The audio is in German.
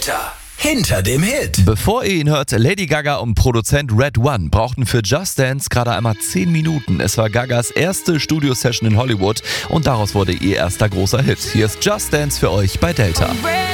Delta. Hinter dem Hit. Bevor ihr ihn hört, Lady Gaga und Produzent Red One brauchten für Just Dance gerade einmal 10 Minuten. Es war Gagas erste Studio-Session in Hollywood und daraus wurde ihr erster großer Hit. Hier ist Just Dance für euch bei Delta.